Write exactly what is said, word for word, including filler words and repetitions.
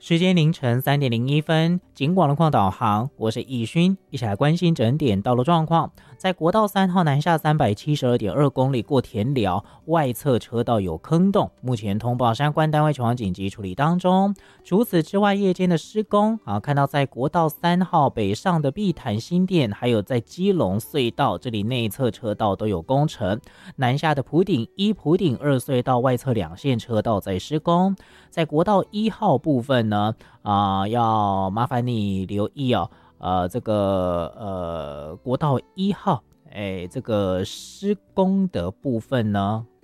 时间凌晨三点零一分，警广路况导航，我是易勋，一起来关心整点道路状况。在国道三号南下三百七十二点二公里过田寮外侧车道有坑洞，目前通报相关单位前往紧急处理当中。除此之外，夜间的施工啊，看到在国道三号北上的碧潭新店，还有在基隆隧道这里内侧车道都有工程。南下的埔顶一、埔顶二隧道外侧两线车道在施工。在国道一号部分呢，啊、呃，要麻烦你留意哦。呃，这个呃，国道一号，哎，这个施工的部分呢，